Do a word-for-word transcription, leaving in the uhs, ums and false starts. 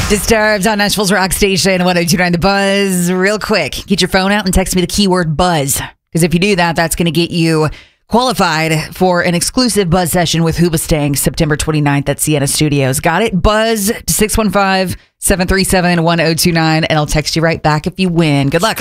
Disturbed on Nashville's Rock Station, one oh two point nine The Buzz. Real quick, get your phone out and text me the keyword buzz. Because if you do that, that's going to get you qualified for an exclusive Buzz session with Hoobastank September twenty-ninth at Sienna Studios. Got it? Buzz to six one five, seven three seven, one oh two nine, and I'll text you right back if you win. Good luck.